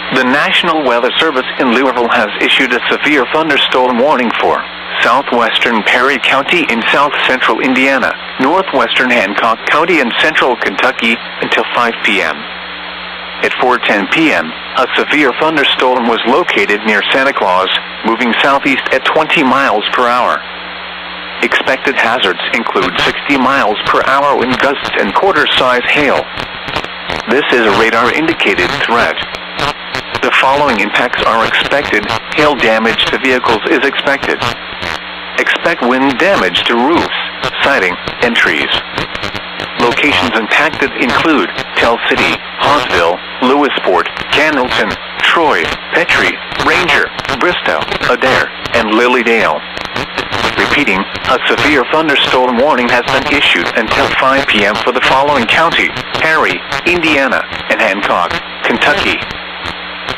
The National Weather Service in Louisville has issued a severe thunderstorm warning for southwestern Perry County in south-central Indiana, northwestern Hancock County and central Kentucky until 5 p.m. At 4:10 p.m., a severe thunderstorm was located near Santa Claus, moving southeast at 20 miles per hour. Expected hazards include 60 miles per hour wind gusts and quarter-size hail. This is a radar-indicated threat. The following impacts are expected. Hail damage to vehicles is expected. Expect wind damage to roofs, siding, and trees. Locations impacted include Tell City, Hawesville, Lewisport, Candleton, Troy, Petrie, Ranger, Bristow, Adair, and Lilydale. Repeating, a severe thunderstorm warning has been issued until 5 p.m. for the following county: Perry, Indiana, and Hancock, Kentucky.